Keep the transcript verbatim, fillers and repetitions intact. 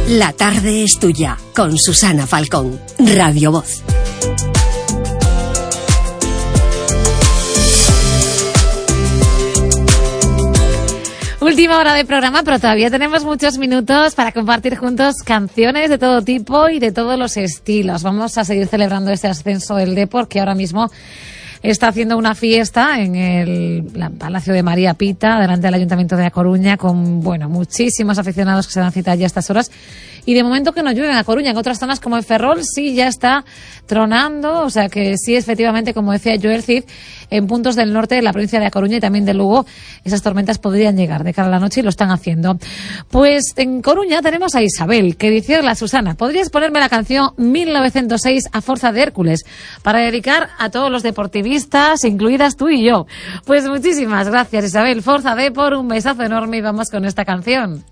La tarde es tuya, con Susana Falcón, Radio Voz. Última hora de programa, pero todavía tenemos muchos minutos para compartir juntos canciones de todo tipo y de todos los estilos. Vamos a seguir celebrando este ascenso del Depor, que ahora mismo está haciendo una fiesta en el la Palacio de María Pita, delante del Ayuntamiento de A Coruña, con, bueno, muchísimos aficionados que se dan cita ya a estas horas. Y de momento que no llueve en A Coruña. En otras zonas como en Ferrol sí ya está tronando, o sea que sí, efectivamente, como decía Joel Cid, en puntos del norte de la provincia de A Coruña y también de Lugo, esas tormentas podrían llegar de cara a la noche y lo están haciendo. Pues en Coruña tenemos a Isabel, que dice: la Susana, ¿podrías ponerme la canción mil novecientos seis a Forza de Hércules para dedicar a todos los deportivistas, incluidas tú y yo? Pues muchísimas gracias, Isabel. Forza de por un besazo enorme y vamos con esta canción.